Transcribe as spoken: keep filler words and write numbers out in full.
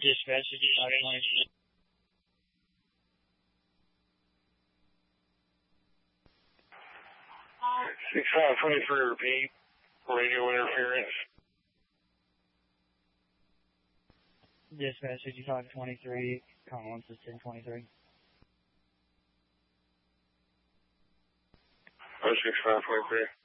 Dispatch fifty-five twenty-three. sixty-five twenty-three, repeat. Radio interference. Dispatch fifty-five twenty-three, Collins is ten twenty-three. Oh, sixty-five twenty-three.